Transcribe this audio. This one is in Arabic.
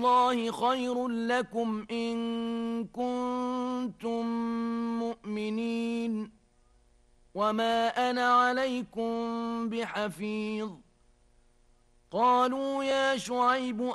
الله خير لكم إن كنتم مؤمنين وما أنا عليكم بحفيظ قالوا يا شعيب